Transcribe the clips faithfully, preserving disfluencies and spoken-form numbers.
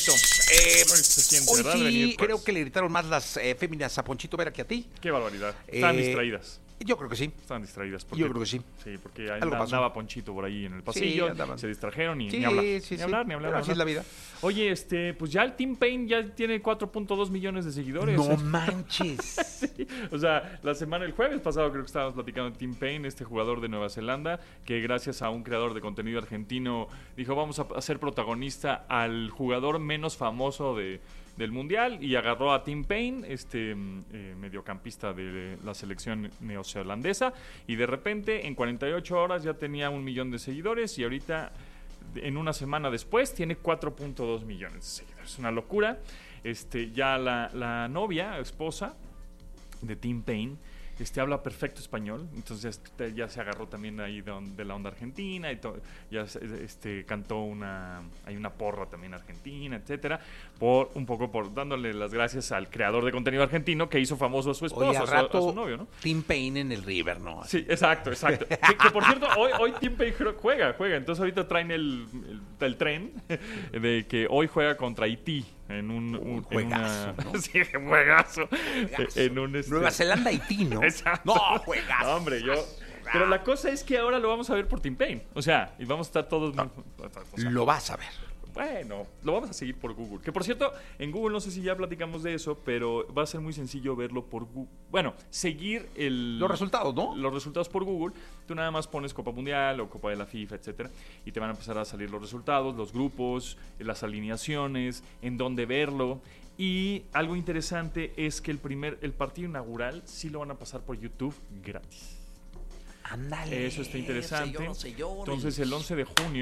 Ponchito. Eh, Bueno, se siente, hoy ¿verdad? sí, Venir, pues. creo que le gritaron más las eh, féminas a Ponchito Vera que a ti. Qué barbaridad. Están Eh, distraídas. Yo creo que sí. Están distraídas. Porque, Yo creo que sí. Sí, porque Algo andaba, pasó. andaba Ponchito por ahí en el pasillo. andaban. Se distrajeron y Sí, ni hablar. sí, ni sí. hablar, ni hablar. Pero ni así es la hablar. vida. Oye, este, pues ya el Tim Payne ya tiene cuatro punto dos millones de seguidores. No manches. Sí, o sea, la semana, el jueves pasado creo que estábamos platicando de Tim Payne, este jugador de Nueva Zelanda, que gracias a un creador de contenido argentino dijo, vamos a hacer protagonista al jugador menos famoso de, del Mundial, y agarró a Tim Payne, este eh, mediocampista de la selección neozelandesa, y de repente en cuarenta y ocho horas ya tenía un millón de seguidores, y ahorita en una semana después tiene cuatro punto dos millones de seguidores. Es una locura. Este, ya la, la novia, esposa de Tim Payne, este, habla perfecto español, entonces este, ya se agarró también ahí de, de la onda argentina, y to, ya este, cantó una, hay una porra también argentina, etcétera, por un poco por dándole las gracias al creador de contenido argentino que hizo famoso a su esposa, Oye, al a, su, rato, a su novio, ¿no? Tim Payne en el River, ¿no? Sí, exacto, exacto. Que, que por cierto, hoy, hoy Tim Payne juega, juega. Entonces ahorita traen el, el, el tren de que hoy juega contra Haití en un, un, un juegazo, en una, ¿no? Sí, juegazo. Juegazo. En un, este... Nueva Zelanda, Haití, ¿no? Exacto. No, juegazo. No, hombre, yo... Pero la cosa es que ahora lo vamos a ver por Tim Payne. O sea, y vamos a estar todos... No. O sea, Lo vas a ver. bueno, lo vamos a seguir por Google. Que por cierto, en Google no sé si ya platicamos de eso, pero va a ser muy sencillo verlo por Google. Bueno, seguir el... Los resultados, ¿no? Los resultados por Google. Tú nada más pones Copa Mundial o Copa de la FIFA, etcétera, y te van a empezar a salir los resultados, los grupos, las alineaciones, en dónde verlo. Y algo interesante es que el primer, el partido inaugural sí lo van a pasar por YouTube gratis. Ándale. Eso está interesante. Señor, señor. Entonces el once de junio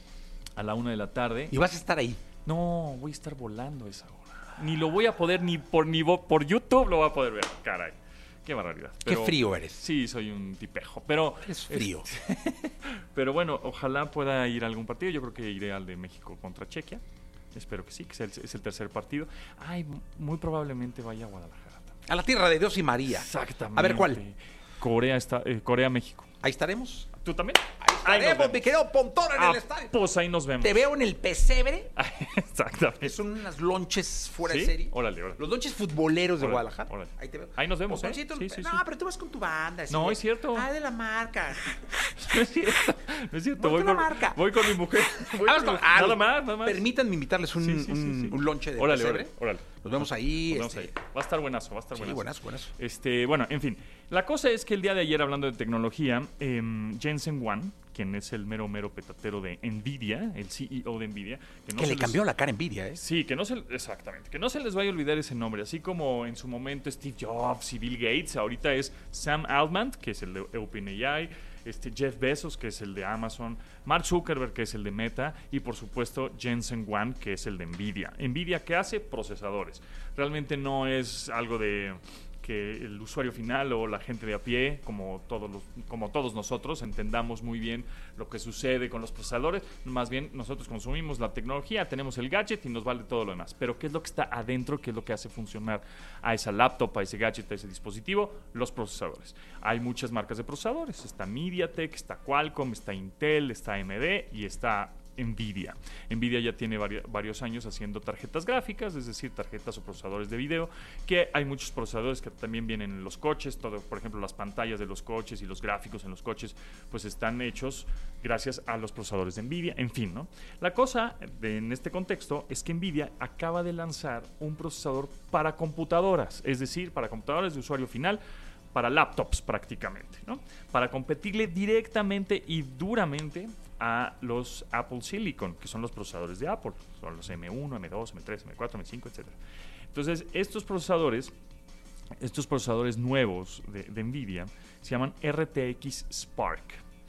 a la una de la tarde. Y vas a estar ahí. No, voy a estar volando a esa hora. Ni lo voy a poder, ni por ni vo- por YouTube lo voy a poder ver. Caray, qué barbaridad. Pero, Qué frío eres. Sí, soy un tipejo. Pero Es frío. este, pero bueno, ojalá pueda ir a algún partido. Yo creo que iré al de México contra Chequia. Espero que sí, que es el, es el tercer partido. Ay, muy probablemente vaya a Guadalajara también. A la tierra de Dios y María. Exactamente. A ver, ¿cuál? Corea, está, eh, Corea, México. Ahí estaremos. ¿Tú también? Ahí nos estaremos, vemos. mi querido Pontón, en Ah, el estadio. pues ahí nos vemos. Te veo en el pesebre. Exactamente. Son unas lonches fuera ¿Sí? de serie. Órale, órale. Los lonches futboleros de Órale, Guadalajara. órale. Ahí te veo. Ahí nos vemos, ¿eh? Ponchoncito, Sí, sí, no, sí. pero tú vas con tu banda. así No, de, es cierto. Ah, de la marca. No es cierto. No es cierto. Voy Voy, con con, la marca. voy con mi mujer. Voy Vamos con con- mi- ah, nada más, nada más. Permítanme invitarles un, Sí, sí, sí, un, sí. un lonche de Órale, pesebre. órale, órale. Nos vemos ahí. Nos vemos este, ahí. Va a estar buenazo, va a estar Sí, buenazo. buenas, buenas. Este, bueno, en fin. La cosa es que el día de ayer, hablando de tecnología, eh, Jensen Huang, quien es el mero mero petatero de Nvidia, el C E O de Nvidia, que, no Que se le les- cambió la cara a Nvidia, ¿eh? Sí, que no se exactamente, que no se les vaya a olvidar ese nombre, así como en su momento Steve Jobs y Bill Gates, ahorita es Sam Altman, que es el de OpenAI, este Jeff Bezos, que es el de Amazon, Mark Zuckerberg, que es el de Meta, y por supuesto Jensen Huang, que es el de Nvidia. Nvidia, ¿qué hace? Procesadores. Realmente no es algo de que el usuario final o la gente de a pie, como todos, los, como todos nosotros, entendamos muy bien lo que sucede con los procesadores. Más bien, nosotros consumimos la tecnología, tenemos el gadget y nos vale todo lo demás. Pero ¿qué es lo que está adentro? ¿Qué es lo que hace funcionar a esa laptop, a ese gadget, a ese dispositivo? Los procesadores. Hay muchas marcas de procesadores. Está MediaTek, está Qualcomm, está Intel, está A M D y está Nvidia. Nvidia ya tiene vari- varios años haciendo tarjetas gráficas, es decir, tarjetas o procesadores de video, que hay muchos procesadores que también vienen en los coches, todo, por ejemplo, las pantallas de los coches y los gráficos en los coches, pues están hechos gracias a los procesadores de Nvidia, en fin, ¿no? La cosa de, en este contexto es que Nvidia acaba de lanzar un procesador para computadoras, es decir, para computadoras de usuario final, para laptops prácticamente, ¿no? Para competirle directamente y duramente a los Apple Silicon, que son los procesadores de Apple, son los M uno, M dos, M tres, M cuatro, M cinco, etcétera. Entonces, estos procesadores, estos procesadores nuevos de, de Nvidia se llaman R T X Spark.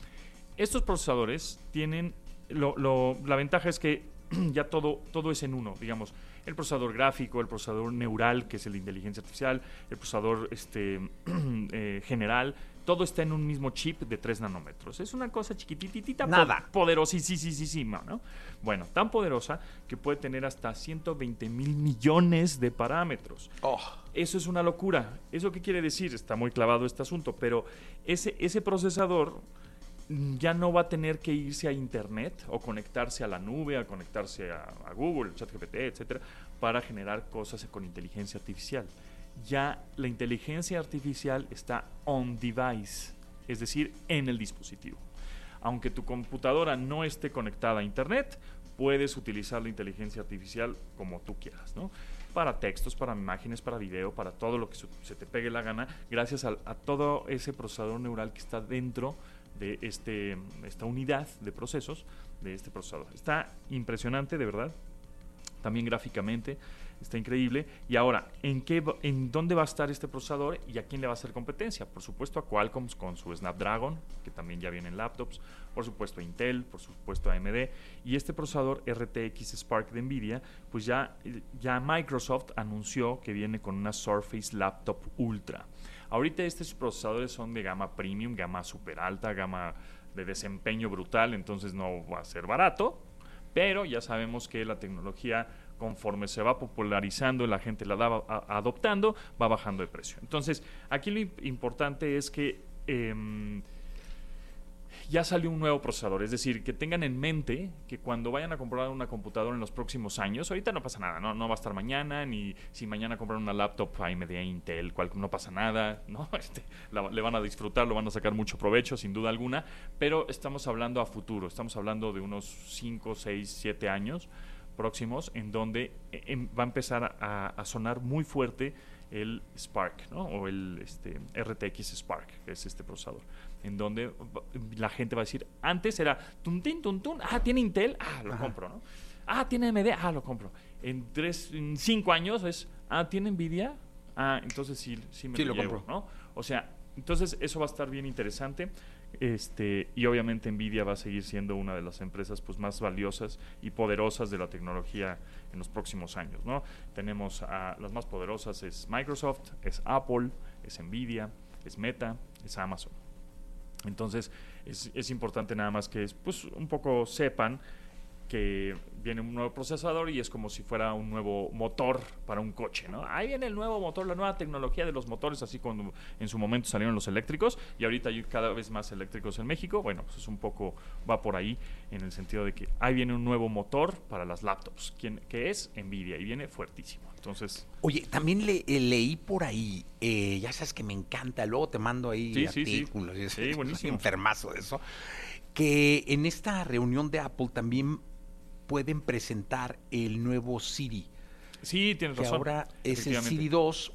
Estos procesadores tienen, lo, lo, la ventaja es que ya todo, todo es en uno, digamos, el procesador gráfico, el procesador neural, que es el de inteligencia artificial, el procesador este, eh, general, todo está en un mismo chip de tres nanómetros. Es una cosa chiquititita, Nada. po- poderosísima, ¿no? Bueno, tan poderosa que puede tener hasta ciento veinte mil millones de parámetros. Oh. Eso es una locura. ¿Eso qué quiere decir? Está muy clavado este asunto, pero ese, ese procesador ya no va a tener que irse a internet o conectarse a la nube, a conectarse a, a Google, ChatGPT, etcétera, para generar cosas con inteligencia artificial. Ya la inteligencia artificial está on device, es decir, en el dispositivo. Aunque tu computadora no esté conectada a internet, puedes utilizar la inteligencia artificial como tú quieras, ¿no? Para textos, para imágenes, para video, para todo lo que se te pegue la gana, gracias a, a todo ese procesador neural que está dentro de este, esta unidad de procesos de este procesador. Está impresionante, de verdad. También gráficamente está increíble. Y ahora, ¿en qué, en dónde va a estar este procesador y a quién le va a hacer competencia? Por supuesto a Qualcomm con su Snapdragon, que también ya viene en laptops. Por supuesto a Intel, por supuesto a A M D. Y este procesador R T X Spark de Nvidia, pues ya, ya Microsoft anunció que viene con una Surface Laptop Ultra. Ahorita estos procesadores son de gama premium, gama super alta, gama de desempeño brutal, entonces no va a ser barato, pero ya sabemos que la tecnología, conforme se va popularizando y la gente la va a, adoptando, va bajando de precio. Entonces, aquí lo importante es que eh, ya salió un nuevo procesador, es decir, que tengan en mente que cuando vayan a comprar una computadora en los próximos años, ahorita no pasa nada, no, no va a estar mañana, ni si mañana compran una laptop A M D, Intel, cual, no pasa nada, ¿no? Este, la, le van a disfrutar, lo van a sacar mucho provecho, sin duda alguna, pero estamos hablando a futuro, estamos hablando de unos cinco, seis, siete años próximos, en donde en, va a empezar a, a sonar muy fuerte el Spark, ¿no? O el este, R T X Spark, que es este procesador, en donde la gente va a decir, antes era tuntín, tuntún, ah, tiene Intel, ah, lo Ajá. compro, ¿no? Ah, tiene A M D, ah, lo compro. En tres, en cinco años es, ah, tiene Nvidia, ah, entonces sí, sí me sí, lo, lo llevo, compro. ¿no? O sea, entonces eso va a estar bien interesante. Este, y obviamente Nvidia va a seguir siendo una de las empresas pues, más valiosas y poderosas de la tecnología en los próximos años, ¿no? Tenemos a las más poderosas, es Microsoft, es Apple, es Nvidia, es Meta, es Amazon. Entonces es, es importante nada más que pues, un poco sepan que viene un nuevo procesador y es como si fuera un nuevo motor para un coche, ¿no? Ahí viene el nuevo motor, la nueva tecnología de los motores, así cuando en su momento salieron los eléctricos y ahorita hay cada vez más eléctricos en México. Bueno, pues es un poco, va por ahí en el sentido de que ahí viene un nuevo motor para las laptops, quien, que es Nvidia y viene fuertísimo. Entonces, oye, también le, eh, leí por ahí, eh, ya sabes que me encanta, luego te mando ahí sí, artículos, sí, sí. sí, sí, buenísimo. Soy enfermazo de eso, que en esta reunión de Apple también pueden presentar el nuevo Siri. Sí, tienes que razón. ahora es el Siri dos,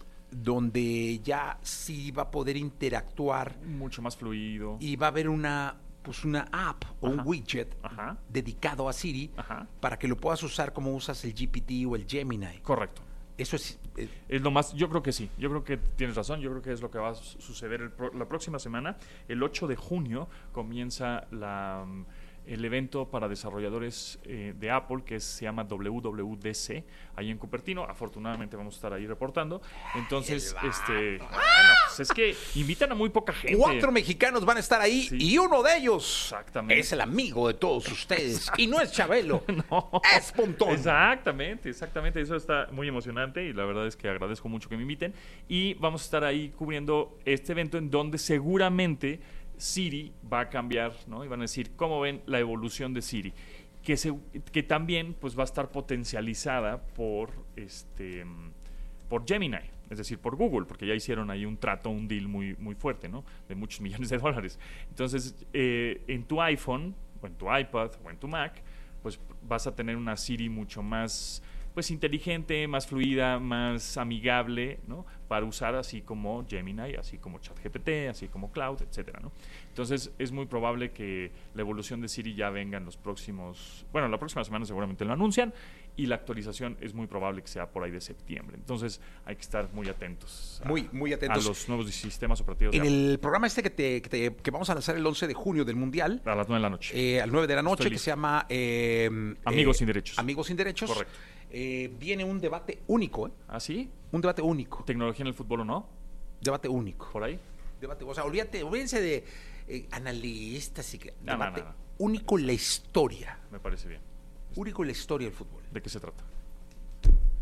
donde ya sí va a poder interactuar. Mucho más fluido. Y va a haber una, pues una app o Ajá. un widget Ajá. dedicado a Siri Ajá. para que lo puedas usar como usas el G P T o el Gemini. Correcto. Eso es... Eh, Es lo más, yo creo que sí, yo creo que tienes razón, yo creo que es lo que va a suceder el pro, la próxima semana. El ocho de junio comienza la... el evento para desarrolladores eh, de Apple, que es, se llama W W D C, ahí en Cupertino. Afortunadamente vamos a estar ahí reportando. Entonces, este, bueno, pues es que invitan a muy poca gente. Cuatro mexicanos van a estar ahí, sí. Y uno de ellos Exactamente. es el amigo de todos ustedes. Exacto. Y no es Chabelo, no. es Pontón. Exactamente, exactamente. Eso está muy emocionante y la verdad es que agradezco mucho que me inviten. Y vamos a estar ahí cubriendo este evento en donde seguramente Siri va a cambiar, ¿no? Y van a decir, ¿cómo ven la evolución de Siri? Que, se, que también pues, va a estar potencializada por, este, por Gemini, es decir, por Google, porque ya hicieron ahí un trato, un deal muy, muy fuerte, ¿no? De muchos millones de dólares. Entonces, eh, en tu iPhone, o en tu iPad, o en tu Mac, pues vas a tener una Siri mucho más... pues inteligente, más fluida, más amigable, ¿no? Para usar así como Gemini, así como ChatGPT, así como Cloud, etcétera, ¿no? Entonces es muy probable que la evolución de Siri ya venga en los próximos, bueno, la próxima semana seguramente lo anuncian y la actualización es muy probable que sea por ahí de septiembre. Entonces hay que estar muy atentos, a, muy, muy atentos a los nuevos sistemas operativos. En el programa este que, te, que, te, que vamos a lanzar el once de junio del Mundial. A las nueve de la noche. Eh, a las nueve de la noche, que se llama... Eh, Amigos eh, sin Derechos. Amigos sin Derechos. Correcto. Eh, viene un debate único, ¿eh? ¿Ah, sí? Un debate único. ¿Tecnología en el fútbol o no? Debate único. ¿Por ahí? Debate, o sea, olvídate, olvídense de eh, analistas y que... No, debate no, no, no. único en la historia. Me parece bien. Único en la historia del fútbol. ¿De qué se trata?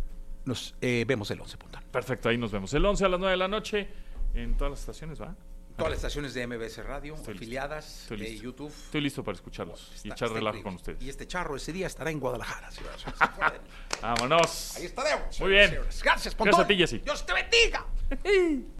Nos eh, vemos el once, Pontón. Perfecto, ahí nos vemos. El once a las nueve de la noche en todas las estaciones, ¿va? Todas las estaciones de M B S Radio, Estoy afiliadas, Estoy de listo. YouTube. Estoy listo para escucharlos Está- y echar está relajo increíble. con ustedes. Y este charro ese día estará en Guadalajara. señoras y señores. Vámonos. Ahí estaremos. Muy bien. señoras y señores. Gracias, Pontón. Gracias a ti, Jessy. Dios te bendiga.